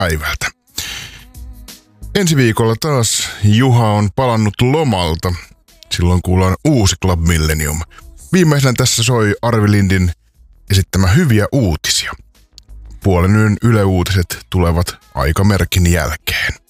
päivältä. Ensi viikolla taas Juha on palannut lomalta. Silloin kuullaan uusi Club Millennium. Viimeisenä tässä soi Arvi Lindin esittämä Hyviä uutisia. Puolen yön Yle Uutiset tulevat aikamerkin jälkeen.